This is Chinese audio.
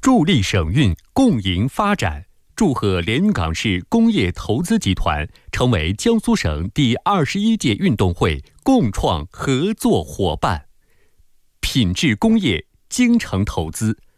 助力省运，共赢发展。祝贺连云港市工业投资集团成为江苏省第21届运动会共创合作伙伴。品质工业，精诚投资，